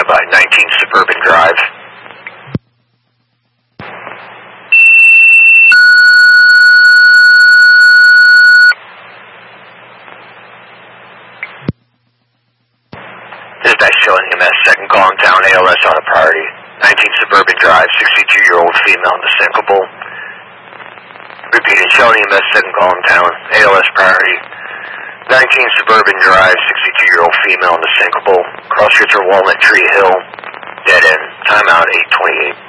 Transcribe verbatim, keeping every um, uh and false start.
by nineteen Suburban Drive. Dispatch showing E M S, second call in town, A L S on a priority. nineteen Suburban Drive, sixty-two-year-old female undistinguishable. Repeated, showing E M S, second call in town, A L S priority. nineteen Suburban Drive, sixty-two-year-old female undistinguishable. Cross streets are Walnut Tree Hill, dead end. Timeout eight twenty-eight.